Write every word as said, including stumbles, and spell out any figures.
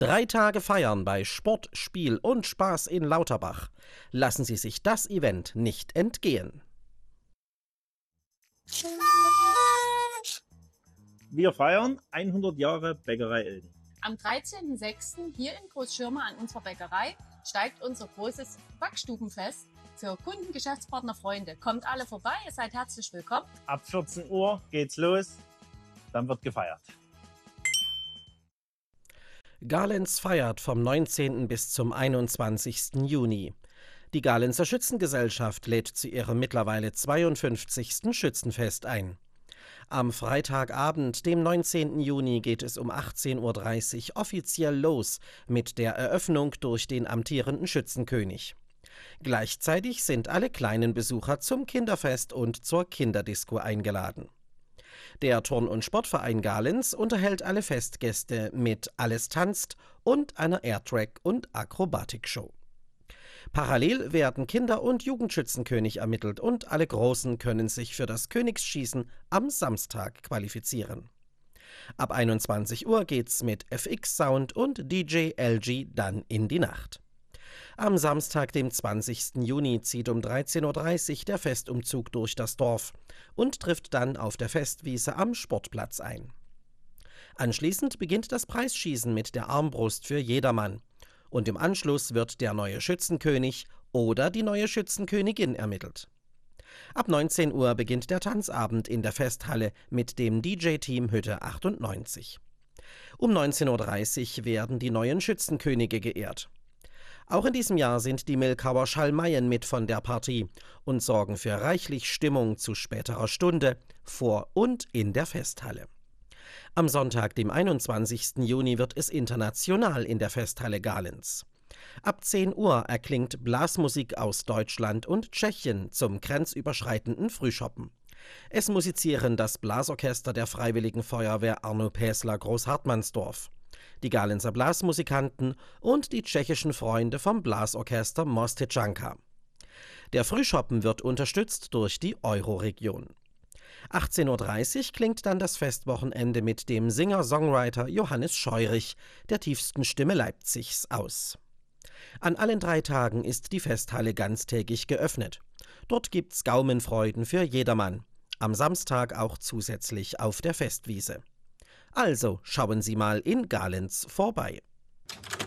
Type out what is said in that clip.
Drei Tage feiern bei Sport, Spiel und Spaß in Lauterbach. Lassen Sie sich das Event nicht entgehen. Wir feiern hundert Jahre Bäckerei Ilden. Am dreizehnten sechsten hier in Großschirma an unserer Bäckerei steigt unser großes Backstubenfest für Kunden, Geschäftspartner, Freunde. Kommt alle vorbei, ihr seid herzlich willkommen. Ab vierzehn Uhr geht's los, dann wird gefeiert. Galenz feiert vom neunzehnten bis zum einundzwanzigsten Juni. Die Galenzer Schützengesellschaft lädt zu ihrem mittlerweile zweiundfünfzigsten Schützenfest ein. Am Freitagabend, dem neunzehnten Juni, geht es um achtzehn Uhr dreißig offiziell los mit der Eröffnung durch den amtierenden Schützenkönig. Gleichzeitig sind alle kleinen Besucher zum Kinderfest und zur Kinderdisco eingeladen. Der Turn- und Sportverein Galenz unterhält alle Festgäste mit Alles tanzt und einer Airtrack- und Akrobatikshow. Parallel werden Kinder- und Jugendschützenkönig ermittelt und alle Großen können sich für das Königsschießen am Samstag qualifizieren. Ab einundzwanzig Uhr geht's mit F X-Sound und D J L G dann in die Nacht. Am Samstag, dem zwanzigsten Juni, zieht um dreizehn Uhr dreißig der Festumzug durch das Dorf und trifft dann auf der Festwiese am Sportplatz ein. Anschließend beginnt das Preisschießen mit der Armbrust für jedermann. Und im Anschluss wird der neue Schützenkönig oder die neue Schützenkönigin ermittelt. Ab neunzehn Uhr beginnt der Tanzabend in der Festhalle mit dem D J-Team Hütte achtundneunzig. Um neunzehn Uhr dreißig werden die neuen Schützenkönige geehrt. Auch in diesem Jahr sind die Milkauer Schalmeien mit von der Partie und sorgen für reichlich Stimmung zu späterer Stunde vor und in der Festhalle. Am Sonntag, dem einundzwanzigsten Juni, wird es international in der Festhalle Galenz. Ab zehn Uhr erklingt Blasmusik aus Deutschland und Tschechien zum grenzüberschreitenden Frühschoppen. Es musizieren das Blasorchester der Freiwilligen Feuerwehr Arno Päsler Großhartmannsdorf, die Galenzer Blasmusikanten und die tschechischen Freunde vom Blasorchester Mostečanka. Der Frühschoppen wird unterstützt durch die Euroregion. achtzehn Uhr dreißig klingt dann das Festwochenende mit dem Singer-Songwriter Johannes Scheurich, der tiefsten Stimme Leipzigs, aus. An allen drei Tagen ist die Festhalle ganztägig geöffnet. Dort gibt's Gaumenfreuden für jedermann. Am Samstag auch zusätzlich auf der Festwiese. Also schauen Sie mal in Galenz vorbei.